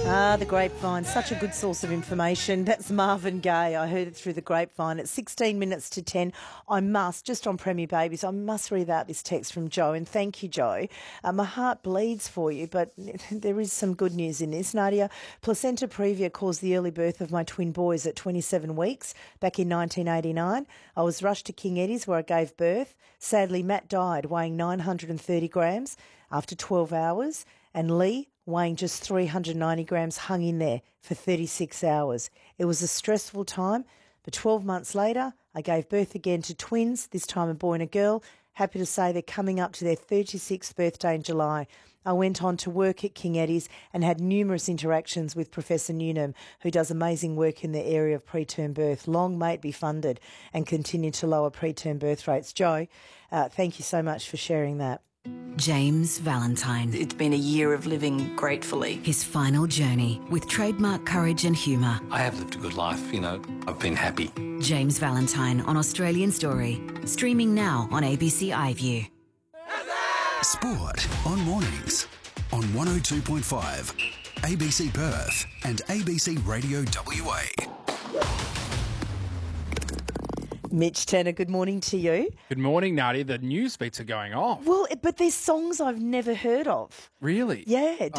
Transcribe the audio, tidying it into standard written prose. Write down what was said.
The Grapevine, such a good source of information. That's Marvin Gaye. I heard it through the Grapevine at 16 minutes to 10. I must, just on Premier Babies, I must read out this text from Joe, and thank you, Joe. My heart bleeds for you, but there is some good news in this. Nadia, placenta previa caused the early birth of my twin boys at 27 weeks back in 1989. I was rushed to King Eddie's where I gave birth. Sadly, Matt died weighing 930 grams after 12 hours, and Lee, weighing just 390 grams, hung in there for 36 hours. It was a stressful time, but 12 months later, I gave birth again to twins, this time a boy and a girl. Happy to say they're coming up to their 36th birthday in July. I went on to work at King Eddie's and had numerous interactions with Professor Newnham, who does amazing work in the area of preterm birth. Long may it be funded and continue to lower preterm birth rates. Joe, thank you so much for sharing that. James Valentine. It's been a year of living gratefully. His final journey with trademark courage and humour. I have lived a good life, I've been happy. James Valentine on Australian Story. Streaming now on ABC iView. Sport on mornings on 102.5, ABC Perth and ABC Radio WA. Mitch Tanner, good morning to you. Good morning, Nadia. The news beats are going off. Well, but there's songs I've never heard of. Really? Yeah.